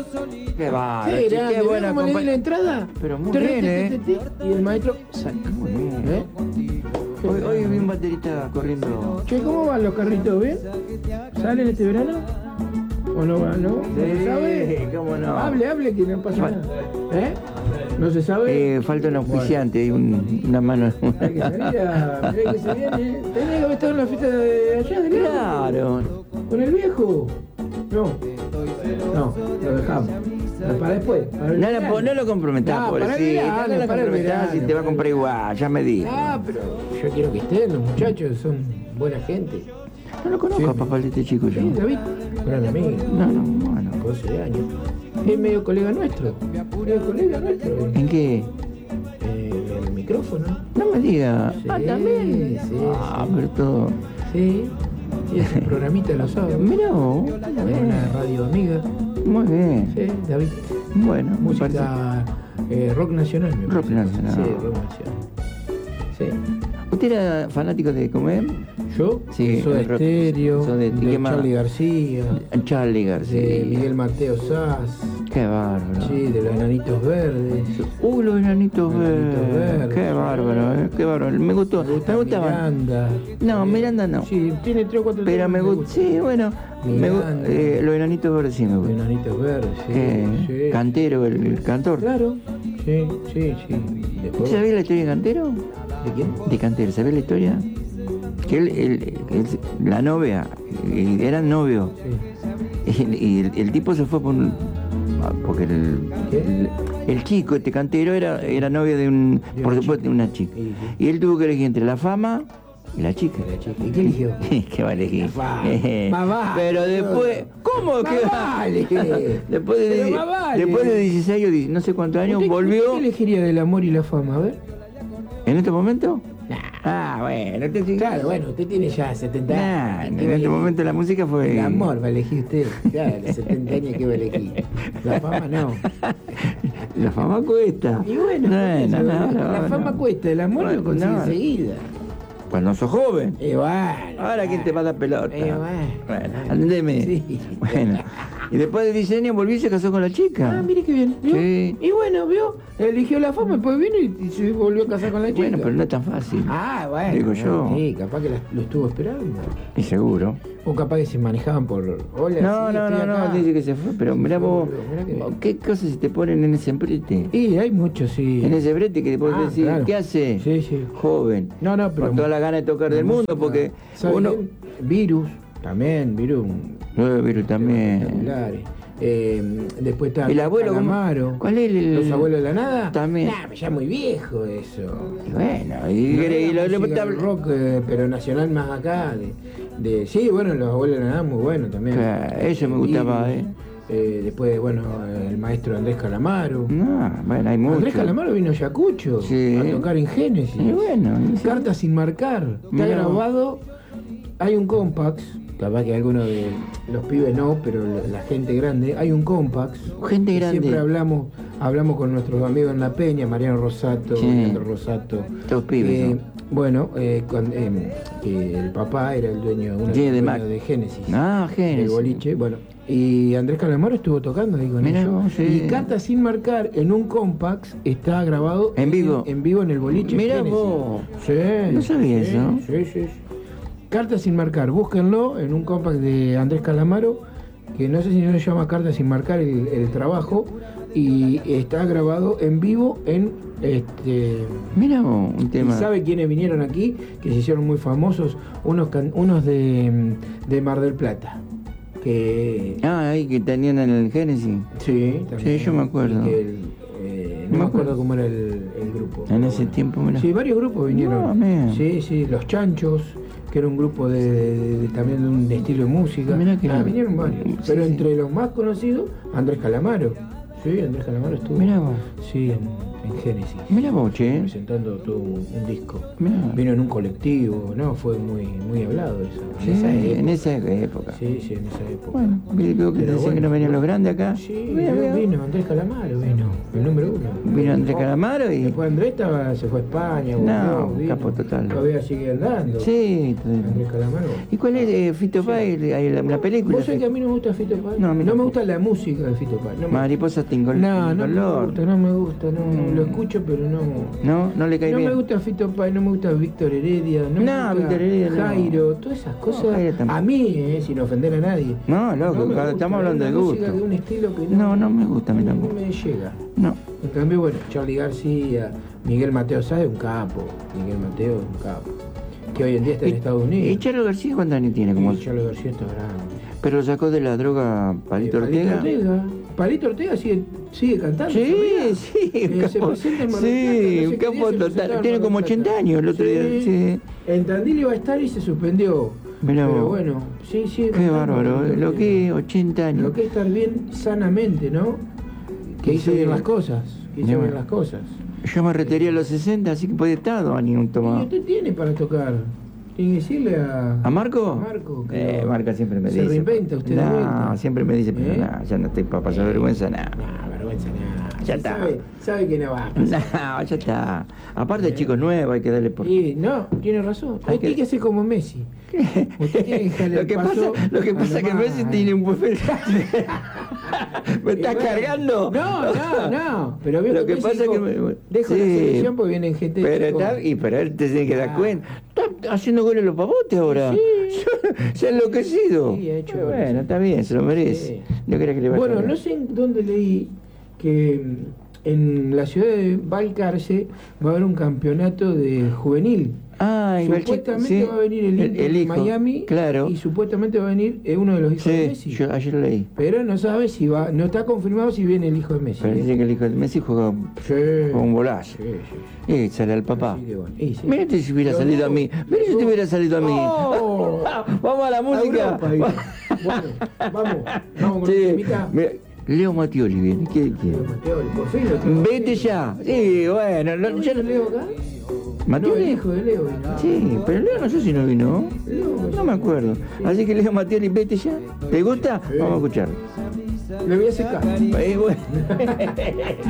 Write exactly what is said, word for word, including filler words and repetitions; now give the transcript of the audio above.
Qué va, Qué grande, qué ¿ves buena cómo le di compa- la entrada? Pero muy Tere, bien, te, ¿eh? te, te, te, Y el maestro saca. ¿Eh? Hoy, hoy vi un baterista corriendo. Che, ¿cómo van los carritos? ¿Bien? ¿Salen este verano? ¿O no van, no? ¿No se Sí, sabe? cómo no. Hable, hable, que no pasa nada. ¿Eh? ¿No se sabe? Eh, falta un auspiciante y un- una mano. Hay que salir a... Mirá que se viene. Tenés que haber estado en la fiesta de allá, de León. Claro. ¿Con el viejo? No. No, lo dejamos. Pero para después. Para el No, lo, verano. no lo comprometás, No, para el pobrecito. verano, No lo para el comprometás verano, si te va a comprar igual, ya me dijo. Ah, pero yo quiero que estén los muchachos, son buena gente. No lo conozco Sí. a papá de este chico yo. Sí, David, gran amigo, No, no, bueno. doce años. Es medio colega nuestro. Medio colega nuestro. ¿En qué? Eh, el micrófono. No me diga. Sí, Ah, también. sí, Ah, sí. pero todo. Sí. Y es un programita los sábados. Mirá vos. En una radio amiga. Muy bien. Sí, David. Bueno, me parece. Música eh, rock nacional, me Rock parece. nacional. Sí, rock nacional. Sí. ¿Usted era fanático de comer? Yo, Sí, Soda el rock. Stereo, Soda- ¿y de qué más? Charly García, Charly García. de Miguel Mateo Sass, Qué bárbaro. sí, de los Enanitos Verdes. Uh, los enanitos Los Enanitos verdes. Verdes. Qué bárbaro, eh, qué bárbaro. Me gustó. Me gusta Me gustaban. Miranda. No, Miranda no. Sí, tiene tres o cuatro Pero temas me que gusta. Sí, bueno. Me gu- Miranda. eh, los enanitos verdes sí me Los gustan. Enanitos Verdes, sí. Eh, sí. Cantero, el, el cantor. Claro, sí, sí, sí. Después- ¿Usted sabía la historia de Cantero? ¿De quién? De Cantero, ¿sabés la historia? Que él, él- él- la novia, eh, eran novios. Sí. Y, y el, el tipo se fue por un- ah, porque el, ¿Qué? el, el chico, este Cantero, era, era novio de un, De por una supuesto, de una chica. Sí, sí. Y él tuvo que elegir entre la fama y la chica. La chica. ¿Y qué eligió? ¿Qué va a elegir? fama. Eh, Más vale. Pero después, ¿cómo Más que vale. Después de, Pero die- más vale. después de dieciséis o diez, no sé cuántos años, ¿Usted- volvió. usted ¿Qué elegiría del amor y la fama? A ver. ¿En este momento? Ah, bueno, usted sí. Claro, bueno, usted tiene ya setenta Nah, años. en ¿Qué va a este elegir? momento la música fue. El amor va a elegir usted. Claro, a los setenta años que va a elegir. La fama no. La fama cuesta. Y bueno, No, por eso, no, no, la, no, la no. fama cuesta, el amor Bueno, lo consigue no. enseguida. Cuando sos joven. Y bueno. Ahora, ¿quién te va a dar pelota? Eh, bueno. Bueno, atendeme. Sí. Bueno. Y después de diez años volvió y se casó con la chica. Ah, mire qué bien. ¿vio? Sí. Y bueno, vio, eligió la fama, después vino y, y se volvió a casar con la chica. Bueno, pero no es tan fácil. Ah, bueno. Digo yo. Sí, capaz que la- lo estuvo esperando. Y seguro. O capaz que se manejaban por. Hola, No, sí, no, estoy no, acá. no, dice que se fue, pero Se mirá fue, vos, pero mirá que bien. ¿qué cosas se te ponen en ese brete? Y hay muchos, sí. En ese brete que después Ah, decir, claro. ¿qué hace? Sí, sí. Joven. No, no, pero. Con toda la gana de tocar del mundo, porque ¿Sabe uno. quién? Virus, también, Virus. No, Virus también. Espectaculares. Eh, después está El abuelo, ¿cómo? Calamaro. ¿Cuál es el- ¿Los abuelos de la nada? También. Nah, pero ya muy viejo eso. Y bueno, y, No y era lo, lo- música del rock, eh, pero nacional más acá. De, de- sí, bueno, los abuelos de la nada muy bueno también. Claro, eso me gustaba, Virus. Eh, después, bueno, el maestro Andrés Calamaro. No, bueno, hay mucho. Andrés Calamaro vino a Ayacucho Sí. a tocar en Génesis. Y bueno, y sí. Cartas sin marcar. Está Mirá. grabado. Hay un Compax. Capaz que algunos de los pibes no, pero la, la gente grande. Hay un Compax. Gente que grande. Siempre hablamos hablamos con nuestros amigos en La Peña, Mariano Rosato, Sí. Leandro Rosato. Todos pibes, Eh, ¿no? Bueno, eh, con- eh, que el papá era el dueño, uno Sí, de, de dueño Mac. de Génesis. Ah, El Génesis. boliche, bueno. Y Andrés Calamaro estuvo tocando ahí con Mirá ellos. vos, sí. Y Cartas sin marcar en un Compax está grabado ¿En vivo? En, vivo en el boliche. Mirá Génesis. vos. Sí. No sabía sí, eso. Sí, sí, sí. Cartas sin marcar, búsquenlo en un Compact de Andrés Calamaro, que no sé si no se llama Cartas sin marcar el, el trabajo, y está grabado en vivo en este. Mira vos, un ¿Y tema. sabe quiénes vinieron aquí? Que se hicieron muy famosos, unos can- unos de, de Mar del Plata. Que Ah, ahí que tenían en el Génesis. sí, también. Sí, yo me acuerdo. Y que el, eh, no Me me acuerdo. acuerdo cómo era el, el grupo. En pero ese bueno. tiempo, mira. Sí, varios grupos vinieron. No, man. sí, sí, Los Chanchos, que era un grupo de, de- de- también de un estilo de música. Mirá que Ah, no. vinieron varios. Sí, Pero sí. entre los más conocidos, Andrés Calamaro. Sí, Andrés Calamaro estuvo. Mirá vos. Sí, en, en Génesis. Mira vos, che. Presentando todo un, un disco. Mirá. Vino en un colectivo, ¿no? Fue muy, muy hablado eso. Sí, En esa época. en esa época. Sí, sí, en esa época. Bueno, creo que te Pero decían que bueno. no venían los grandes acá. Sí, Mira, mira. vino, Andrés Calamaro vino. el número uno. Vino Andrés Calamaro y... Después Andrés estaba, se fue a España. No, volvió, capo total. Todavía sigue andando. Sí. Andrés Calamaro. ¿Y cuál es eh, Fito Páez, sí. la, la película? ¿Vos sabés que a mí no me gusta Fito Páez? No, a mí no me tampoco. gusta la música de Fito Páez. No me... Mariposa Tingol. No, no me Tingolor. gusta, no me gusta, no, Mm. lo escucho pero no... No, no le cae No bien. me gusta Fito Páez, no me gusta Víctor Heredia, no, me No, gusta Víctor Heredia no. Jairo, todas esas cosas. No, Jairo tampoco. A mí, eh, sin ofender a nadie. No, loco, No me claro, gusta, estamos hablando es de una música gusto. de un estilo que No, no me gusta a mí no tampoco. me llega. No. En cambio, bueno, Charly García, Miguel Mateo Sáez, un capo. Miguel Mateo, un capo. Que hoy en día está en ¿Y- Estados Unidos. ¿Y Charlo García cuántos años tiene? Como... Y Charly García está grande. Pero lo sacó de la droga Palito Eh, Ortega. Ortega. Palito Ortega sigue, sigue cantando. Sí, ¿sabías? sí, un Eh, se capo, presenta en Mar del sí, Plata, no sé un qué día capo se total. presentaba en Tiene Mar como del ochenta Plata. años el otro día. Sí. En Tandil iba a estar y se suspendió. Mirá Pero vos. bueno, sí, sí. Qué bárbaro, eh, lo que es ochenta años. Lo que es estar bien sanamente, ¿no? Que hizo Sí. bien las cosas. Que hizo Ya, bien bueno. las cosas. Yo me retiré a los sesenta, así que podía estar dos años un ¿Y tomado. usted tiene para tocar? Tiene que decirle a... ¿A Marco? A Marco. que Eh, lo- Marco siempre me se dice. reinventa usted de No, vuelta. siempre me dice, pero ¿Eh? no, ya no estoy para pasar vergüenza, nada. No, vergüenza nada. Ya Sí está. Sabe, sabe que no va a pasar. No, ya está. Aparte de chicos nuevos, hay que darle por... Y no, tiene razón. Hay Hay que- que, que hacer como Messi. Usted tiene que dejarle Lo el que paso pasa, lo que a pasa es que nomás. Messi tiene un buen... ¿Me Y estás bueno, cargando? No, no, no. Pero veo Lo que Messi pasa es que dijo, me- dejo sí. la selección porque vienen gente de Pero, chico. está, y, pero él te tiene que dar Ah. cuenta. Está haciendo goles los pavotes ahora. Sí. Se ha enloquecido. Sí, ha hecho Pero goles. bueno, está bien, se lo merece. Sí. No quería que le vaya Bueno, bien. no sé en dónde leí que mm, en la ciudad de Balcarce va a haber un campeonato de juvenil. Ah, y Supuestamente sí, va a venir el, Inter de hijo, Miami claro. y supuestamente va a venir eh, uno de los hijos de Sí, Messi. yo ayer lo leí. Pero no sabe si va, no está confirmado si viene el hijo de Messi. Pero ¿eh? dice que el hijo de Messi juega, Sí. juega un golazo. Sí, sí. Y sale al papá. Así que bueno. Y sí. Mira si hubiera Los salido a dos, mí. Mira los si te dos. hubiera salido a mí. Oh. Vamos a la música. Europa, digo. Bueno, vamos, vamos con Sí, la temita. mira, Leo Mattioli viene. ¿Qué quiere? Mateo, por fin lo tengo. Vete ya. Sí, bueno. ¿No No, ya vino no- Leo acá? No, ¿Mattioli? el hijo de Leo vino. Sí, pero Leo no sé si no vino. Leo, No me acuerdo. Así que Leo Mattioli, vete ya. ¿Te gusta? Sí. Vamos a escuchar. Le voy a secar. Eh, bueno.